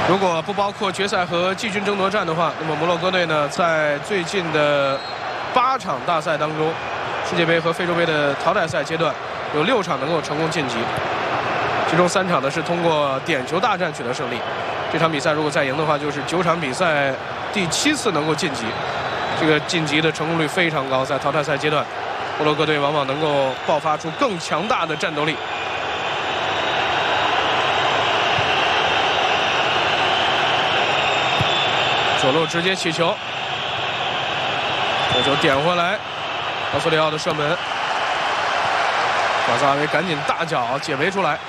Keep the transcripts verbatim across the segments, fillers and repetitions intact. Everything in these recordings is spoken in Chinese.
如果不包括决赛和季军争夺战的话，那么摩洛哥队呢，在最近的八场大赛当中，世界杯和非洲杯的淘汰赛阶段，有六场能够成功晋级，其中三场呢是通过点球大战取得胜利。这场比赛如果再赢的话，就是九场比赛第七次能够晋级，这个晋级的成功率非常高。在淘汰赛阶段，摩洛哥队往往能够爆发出更强大的战斗力。左路直接起球，这球点回来，奥斯利奥的射门，瓦萨维赶紧大脚解围出来。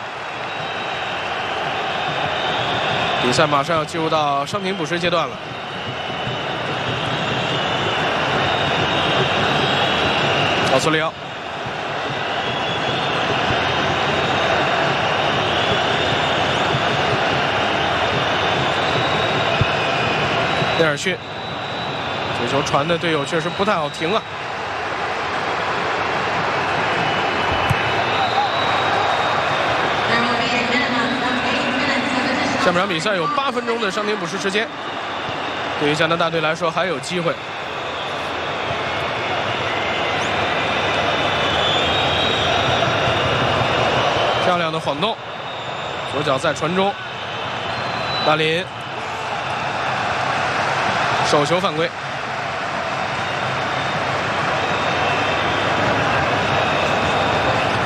比赛马上要进入到伤停补时阶段了。奥斯利奥，内尔逊，这球传的队友确实不太好停啊。下半场比赛有八分钟的伤停补时时间，对于加拿大队来说还有机会。漂亮的晃动，左脚在传中，大林手球犯规。